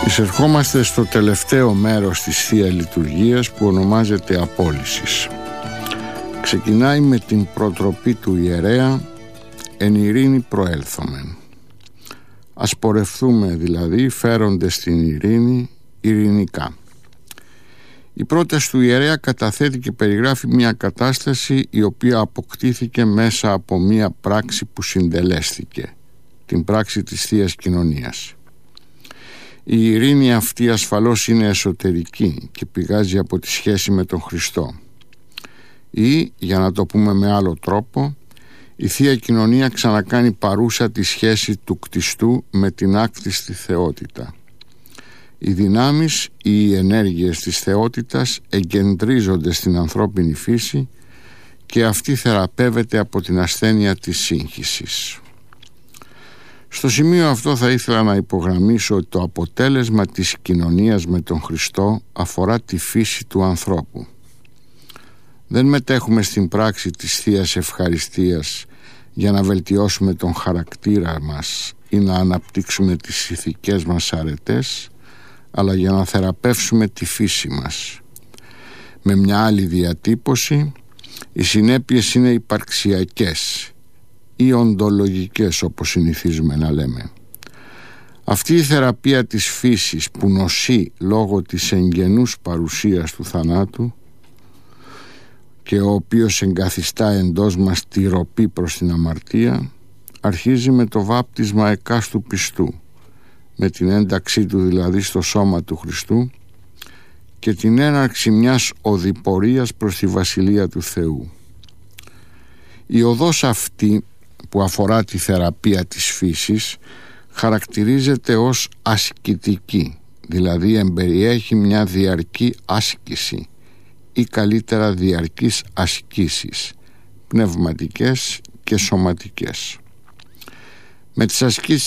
Εισερχόμαστε στο τελευταίο μέρος της Θεία Λειτουργίας που ονομάζεται Απόλυσης. Ξεκινάει με την προτροπή του ιερέα «Εν ειρήνη προέλθομεν». Ας πορευθούμε δηλαδή φέροντες την ειρήνη ειρηνικά. Η πρόταση του ιερέα καταθέτει και περιγράφει μια κατάσταση η οποία αποκτήθηκε μέσα από μια πράξη που συντελέστηκε, την πράξη της Θείας Κοινωνίας. Η ειρήνη αυτή ασφαλώς είναι εσωτερική και πηγάζει από τη σχέση με τον Χριστό. Ή, για να το πούμε με άλλο τρόπο, η Θεία Κοινωνία ξανακάνει παρούσα τη σχέση του κτιστού με την άκτιστη θεότητα. Οι δυνάμεις ή οι ενέργειες της θεότητας εγκεντρίζονται στην ανθρώπινη φύση και αυτή θεραπεύεται από την ασθένεια της σύγχυσης. Στο σημείο αυτό θα ήθελα να υπογραμμίσω ότι το αποτέλεσμα της κοινωνίας με τον Χριστό αφορά τη φύση του ανθρώπου. Δεν μετέχουμε στην πράξη της Θείας Ευχαριστίας για να βελτιώσουμε τον χαρακτήρα μας ή να αναπτύξουμε τις ηθικές μας αρετές, αλλά για να θεραπεύσουμε τη φύση μας. Με μια άλλη διατύπωση, οι συνέπειες είναι υπαρξιακές ή οντολογικές, όπως συνηθίζουμε να λέμε. Αυτή η θεραπεία της φύσης που νοσεί λόγω της εγγενούς παρουσίας του θανάτου και ο οποίος εγκαθιστά εντός μας τη ροπή προς την αμαρτία, αρχίζει με το βάπτισμα εκάστου πιστού, με την ένταξή του δηλαδή στο σώμα του Χριστού και την έναρξη μιας οδηπορίας προς τη Βασιλεία του Θεού. Η οδός αυτή που αφορά τη θεραπεία της φύσης χαρακτηρίζεται ως ασκητική, δηλαδή εμπεριέχει μια διαρκή άσκηση ή καλύτερα διαρκείς ασκήσεις, πνευματικές και σωματικές. Με τις ασκήσεις